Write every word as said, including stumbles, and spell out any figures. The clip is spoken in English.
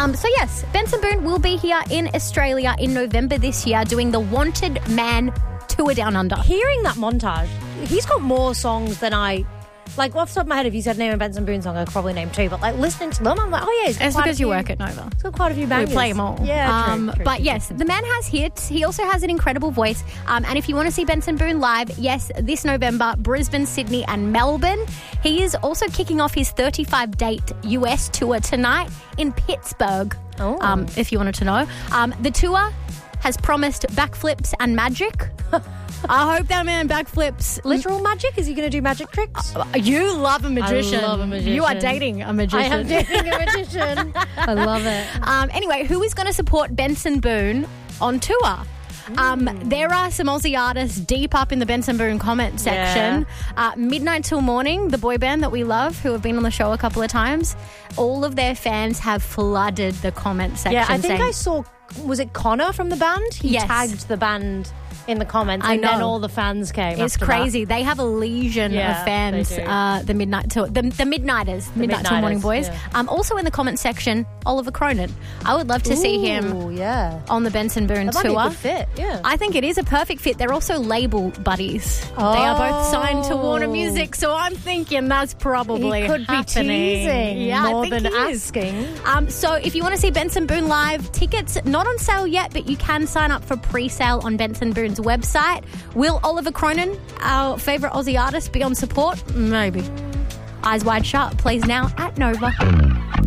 Um, so yes, Benson Boone will be here in Australia in November this year doing the Wanted Man Tour Down Under. Hearing that montage, he's got more songs than I... Like, off the top of my head, if you said name a Benson Boone song, I could probably name two. But, like, listening to them, I'm like, oh, yeah. He's got It's quite because a few, you work at Nova. He's got quite a few bangers. We play them all. Yeah, true, um, true, But true, yes, true. the man has hits. He also has an incredible voice. Um, and if you want to see Benson Boone live, yes, this November, Brisbane, Sydney and Melbourne. He is also kicking off his thirty-five date U S tour tonight in Pittsburgh, Oh. um, if you wanted to know. Um, the tour has promised backflips and magic. I hope that man backflips. Literal magic? Is he going to do magic tricks? You love a magician. I love a magician. You are dating a magician. I am dating a magician. I love it. Um, anyway, who is going to support Benson Boone on tour? Um, there are some Aussie artists deep up in the Benson Boone comment section. Uh, Midnight Till Morning, the boy band that we love, who have been on the show a couple of times, all of their fans have flooded the comment section. Yeah, I think saying, I saw, was it Connor from the band? He Yes. tagged the band in the comments, I and then know. all the fans came. It's after crazy. They have a legion Yeah, of fans. they do. Uh, the midnight till the, the midnighters, the midnight till morning Midnighters, boys. yeah. Um, also in the comment section, Oliver Cronin. I would love to that. see Ooh, him yeah. on the Benson Boone That might be tour. a good fit, yeah. I think it is a perfect fit. They're also label buddies. They are both signed to Warner Music, so I'm thinking that's probably He could be happening. teasing yeah, more I think than he is. asking. Um, so if you want to see Benson Boone live, tickets not on sale yet, but you can sign up for pre-sale on Benson Boone's website. Will Oliver Cronin, our favourite Aussie artist, be on support? Maybe. Eyes Wide Shut plays now at Nova.